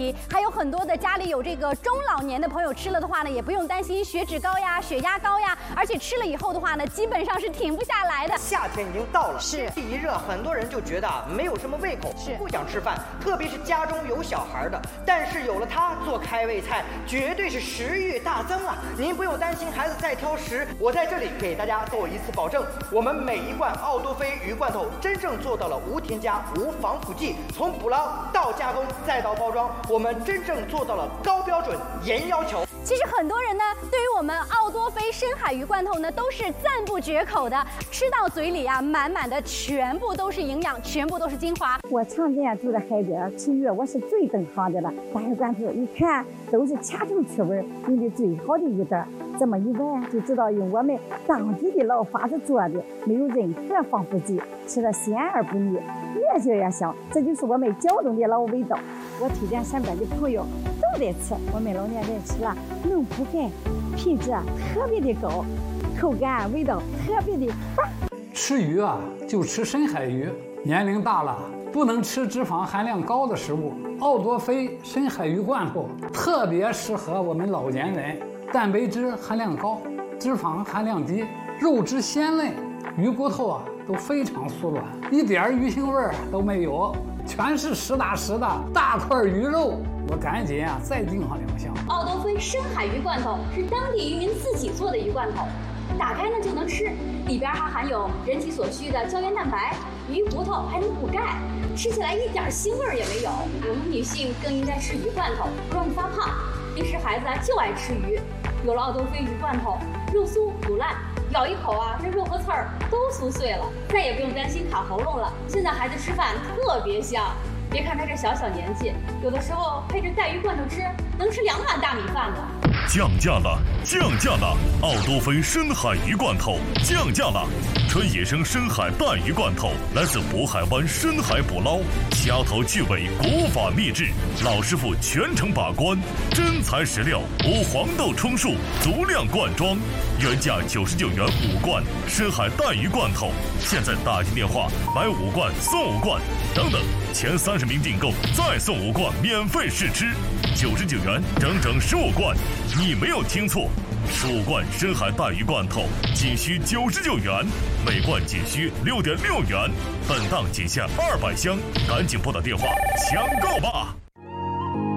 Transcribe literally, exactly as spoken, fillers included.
题。还有很多的家里有这个中老年的朋友吃了的话呢，也不用担心血脂高呀、血压高呀，而且吃了以后的话呢，基本上是停不下来的。 夏天已经到了， 是天气一热，很多人就觉得啊没有什么胃口， 是不想吃饭，特别是家中有小孩的。但是有了它做开胃菜，绝对是食欲大增啊！您不用担心孩子再挑食，我在这里给大家做一次保证，我们每一罐奥多菲鱼罐头真正做到了无添加、无防腐剂，从捕捞到加工再到包装，我们真正做到了高标准、严要求。 其实很多人呢，对于我们奥多菲深海鱼罐头呢，都是赞不绝口的。吃到嘴里啊，满满的全部都是营养，全部都是精华。 我常年住在海边吃鱼，我是最懂行的了。大鱼罐头一看都是掐头去味，用的最好的鱼蛋，这么一闻就知道用我们当地的老法子做的，没有任何防腐剂，吃了鲜而不腻，越嚼越香。这就是我们胶东的老味道。我推荐身边的朋友都得吃，我们老年人吃了能补钙，品质特别的高，口感味道特别的棒。 吃鱼啊，就吃深海鱼。年龄大了，不能吃脂肪含量高的食物。奥多菲深海鱼罐头特别适合我们老年人，蛋白质含量高，脂肪含量低，肉质鲜嫩，鱼骨头啊都非常酥软，一点鱼腥味儿都没有，全是实打实的大块鱼肉。我赶紧啊再订上两箱。 奥多菲深海鱼罐头是当地渔民自己做的鱼罐头，打开呢就能吃，里边还含有人体所需的胶原蛋白，鱼骨头还能补钙，吃起来一点腥味儿也没有。我们女性更应该吃鱼罐头，不容易发胖。平时孩子啊就爱吃鱼，有了奥多菲鱼罐头，肉酥不烂，咬一口啊，这肉和刺儿都酥碎了，再也不用担心卡喉咙了。现在孩子吃饭特别香，别看他这小小年纪，有的时候配着带鱼罐头吃，能吃两碗大米饭呢。 降价了，降价了！奥多菲深海鱼罐头降价了，纯野生深海带鱼罐头来自渤海湾深海捕捞，掐头去尾，古法秘制，老师傅全程把关，真材实料，无黄豆充数，足量灌装，原价九十九元五罐深海带鱼罐头，现在打进电话买五罐送五罐，等等，前三十名订购再送五罐免费试吃，九十九元整整十五罐。你没有听错，十五罐深海带鱼罐头仅需九十九元，每罐仅需六点六元，本档仅限二百箱，赶紧拨打电话抢购吧！